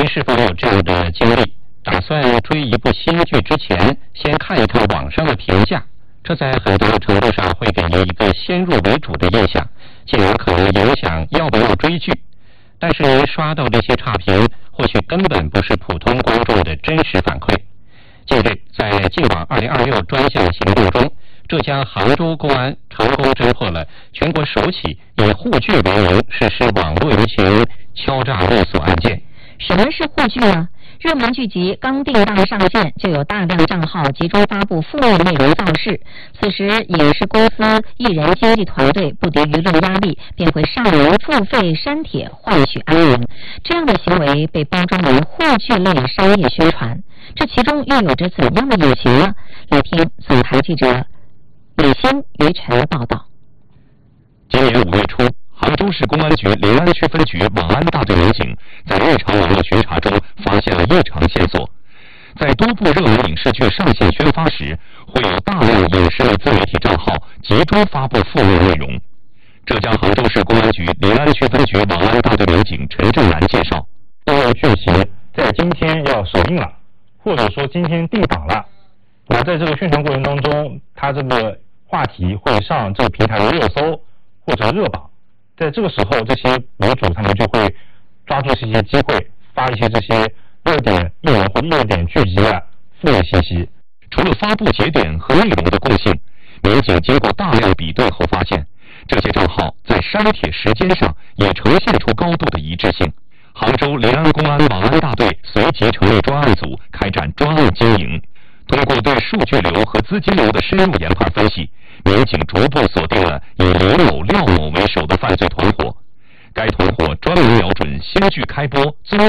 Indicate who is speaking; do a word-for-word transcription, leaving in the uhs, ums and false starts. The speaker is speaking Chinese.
Speaker 1: 是否有这样的经历，打算追一部新剧之前，先看一看网上的评价，这在很大程度上会给人一个先入为主的印象，进而可能影响要不要追剧。但是您刷到这些差评，或许根本不是普通观众的真实反馈。近日，在净网二零二六专项行动中，浙江杭州公安成功侦破了全国首起以沪剧为名实施网络舆情敲诈勒索案件。
Speaker 2: 什么是沪剧呢？热门剧集刚定档上线，就有大量账号集中发布负面内容造势。此时，影视公司、艺人经纪团队不敌舆论压力，便会上门付费删帖换取安宁。这样的行为被包装为沪剧类商业宣传，这其中又有着怎样的隐情呢？来听总台记者李欣、于晨的报道。
Speaker 1: 今年五月初，杭州市公安局临安区分局网安大队民警在日常网络巡查中发现了异常线索。在多部热门影视剧上线宣发时，会有大量影视类自媒体账号集中发布负面内容。浙江杭州市公安局临安区分局网安大队民警陈正南介绍，
Speaker 3: 这个剧情在今天要首映了，或者说今天定档了。那在这个宣传过程当中，它这个话题会上这个平台的热搜或者热榜。在这个时候，这些博主他们就会抓住这些机会，发一些这些热点艺人或热点剧集的负面信息。
Speaker 1: 除了发布节点和内容的共性，民警经过大量比对后发现，这些账号在删帖时间上也呈现出高度的一致性。杭州临安公安网安大队随即成立专案组，开展专案经营。通过对数据流和资金流的深入研判分析，民警逐步锁定了以李某、廖某为首的犯罪团伙。该团伙专门瞄准新剧开播、综